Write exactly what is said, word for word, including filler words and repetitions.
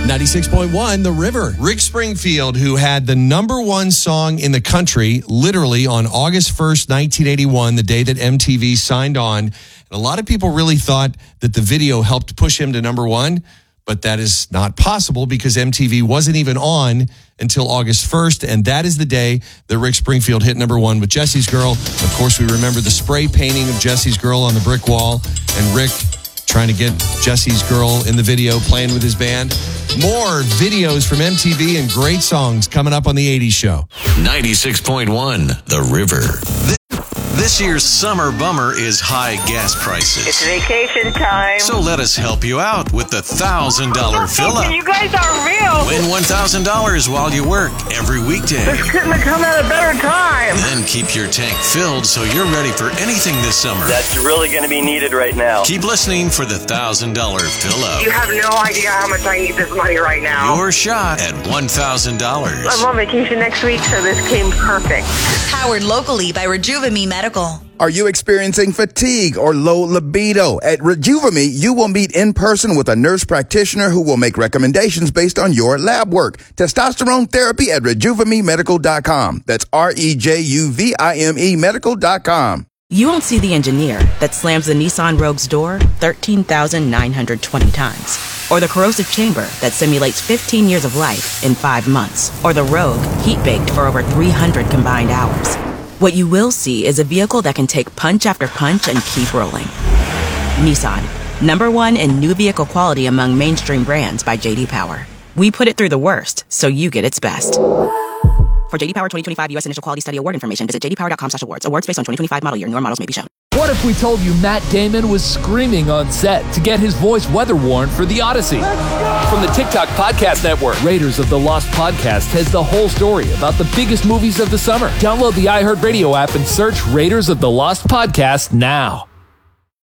ninety-six point one, The River. Rick Springfield, who had the number one song in the country, literally on August first, nineteen eighty-one, the day that M T V signed on. And a lot of people really thought that the video helped push him to number one, but that is not possible because M T V wasn't even on until August first, and that is the day that Rick Springfield hit number one with Jesse's Girl. Of course, we remember the spray painting of Jesse's Girl on the brick wall, and Rick trying to get Jesse's Girl in the video, playing with his band. More videos from M T V and great songs coming up on the eighties show. ninety-six point one, The River. This year's summer bummer is high gas prices. It's vacation time. So let us help you out with the one thousand dollars fill-up. You guys are real. Win one thousand dollars while you work every weekday. This couldn't have come at a better time. Then keep your tank filled so you're ready for anything this summer. That's really going to be needed right now. Keep listening for the one thousand dollars fill-up. You have no idea how much I need this money right now. Your shot at one thousand dollars. I'm on vacation next week, so this came perfect. Powered locally by Rejuvame Medical. Are you experiencing fatigue or low libido? At Rejuvame, you will meet in person with a nurse practitioner who will make recommendations based on your lab work. Testosterone therapy at rejuvame medical dot com. That's R E J U V I M E medical dot com. You won't see the engineer that slams the Nissan Rogue's door thirteen thousand nine hundred twenty times. Or the corrosive chamber that simulates fifteen years of life in five months. Or the Rogue heat-baked for over three hundred combined hours. What you will see is a vehicle that can take punch after punch and keep rolling. Nissan, number one in new vehicle quality among mainstream brands by J D Power. We put it through the worst, so you get its best. For J D Power twenty twenty-five U S Initial Quality Study Award information, visit j d power dot com slash awards. Awards based on twenty twenty-five model year. Newer models may be shown. What if we told you Matt Damon was screaming on set to get his voice weather-worn for The Odyssey? From the TikTok Podcast Network, Raiders of the Lost Podcast has the whole story about the biggest movies of the summer. Download the iHeartRadio app and search Raiders of the Lost Podcast now.